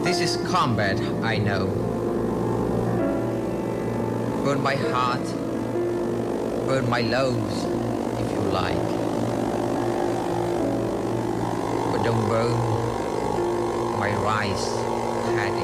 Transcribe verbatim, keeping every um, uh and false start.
This is combat, I know. Burn my heart, burn my loaves, if you like. But don't burn my rice paddy.